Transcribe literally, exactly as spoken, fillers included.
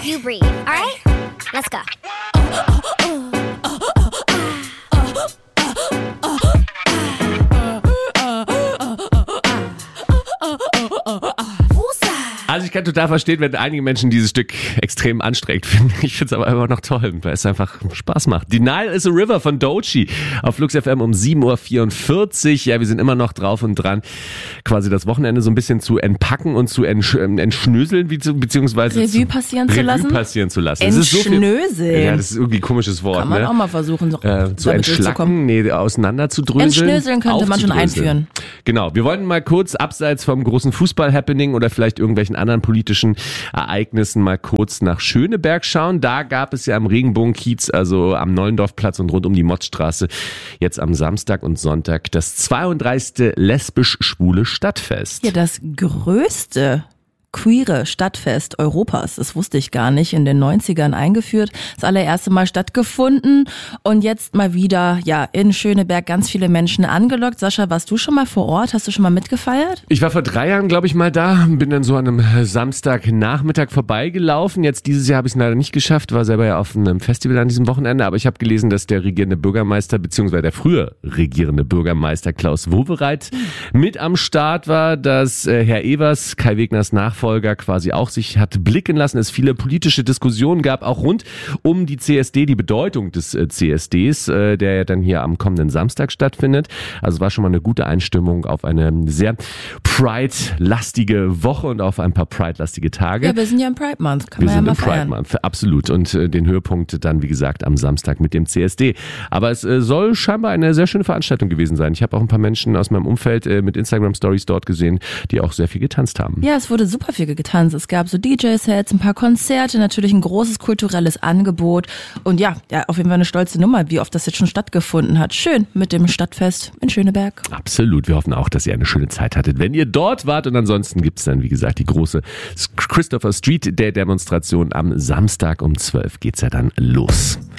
you breathe. All right? Let's go. Also ich kann total verstehen, wenn einige Menschen dieses Stück extrem anstrengend finden. Ich finde es aber immer noch toll, weil es einfach Spaß macht. The Nile is a River von Doechii auf Flux F M um sieben Uhr vierundvierzig. Ja, wir sind immer noch drauf und dran, quasi das Wochenende so ein bisschen zu entpacken und zu entsch- entschnöseln, beziehungsweise Revue passieren zu Revue lassen. passieren zu lassen. Entschnöseln. Ja, das ist irgendwie ein komisches Wort. Kann man ne? auch mal versuchen, so äh, zu entschlacken, nee, auseinander zu dröseln. Entschnöseln könnte man schon einführen. Genau, wir wollten mal kurz abseits vom großen Fußball-Happening oder vielleicht irgendwelchen anderen politischen Ereignissen mal kurz nach Schöneberg schauen. Da gab es ja am Regenbogenkiez, also am Neulendorfplatz und rund um die Motzstraße, jetzt am Samstag und Sonntag das zweiunddreißigste lesbisch-schwule Stadtfest. Ja, das größte queere Stadtfest Europas. Das wusste ich gar nicht. In den neunzigern eingeführt. Das allererste Mal stattgefunden. Und jetzt mal wieder, ja, in Schöneberg ganz viele Menschen angelockt. Sascha, warst du schon mal vor Ort? Hast du schon mal mitgefeiert? Ich war vor drei Jahren, glaube ich, mal da. Bin dann so an einem Samstagnachmittag vorbeigelaufen. Jetzt dieses Jahr habe ich es leider nicht geschafft. War selber ja auf einem Festival an diesem Wochenende. Aber ich habe gelesen, dass der regierende Bürgermeister, beziehungsweise der früher regierende Bürgermeister Klaus Wowereit mit am Start war. Dass äh, Herr Evers, Kai Wegners Nachfolger, quasi auch sich hat blicken lassen, es viele politische Diskussionen gab, auch rund um die C S D, die Bedeutung des äh, C S Ds, äh, der ja dann hier am kommenden Samstag stattfindet. Also war schon mal eine gute Einstimmung auf eine sehr Pride-lastige Woche und auf ein paar Pride-lastige Tage. Ja, wir sind ja im Pride Month, kann wir man ja mal feiern. Wir sind im Pride Month, absolut. Und äh, den Höhepunkt dann, wie gesagt, am Samstag mit dem C S D. Aber es äh, soll scheinbar eine sehr schöne Veranstaltung gewesen sein. Ich habe auch ein paar Menschen aus meinem Umfeld äh, mit Instagram-Stories dort gesehen, die auch sehr viel getanzt haben. Ja, es wurde super viel getanzt. Es gab so D J-Sets, ein paar Konzerte, natürlich ein großes kulturelles Angebot und ja, ja, auf jeden Fall eine stolze Nummer, wie oft das jetzt schon stattgefunden hat. Schön mit dem Stadtfest in Schöneberg. Absolut. Wir hoffen auch, dass ihr eine schöne Zeit hattet, wenn ihr dort wart und ansonsten gibt es dann, wie gesagt, die große Christopher Street Day Demonstration am Samstag um zwölf geht's ja dann los.